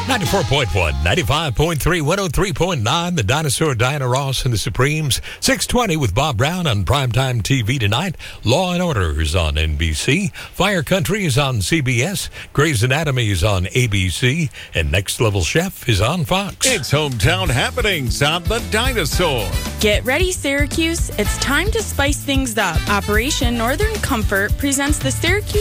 94.1, 95.3, 103.9, the Dinosaur, Diana Ross and the Supremes. 620 with Bob Brown on Primetime TV tonight. Law and Order is on NBC. Fire Country is on CBS. Grey's Anatomy is on ABC. And Next Level Chef is on Fox. It's Hometown Happenings on the Dinosaur. Get ready, Syracuse. It's time to spice things up. Operation Northern Comfort presents the Syracuse